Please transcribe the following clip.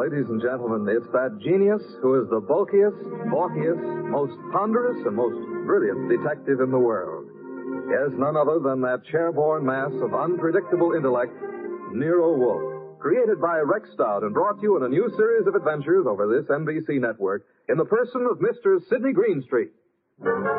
ladies and gentlemen, it's that genius who is the bulkiest, balkiest, most ponderous, and most brilliant detective in the world. Yes, none other than that chair-borne mass of unpredictable intellect, Nero Wolfe, created by Rex Stout and brought to you in a new series of adventures over this NBC network in the person of Mr. Sidney Greenstreet.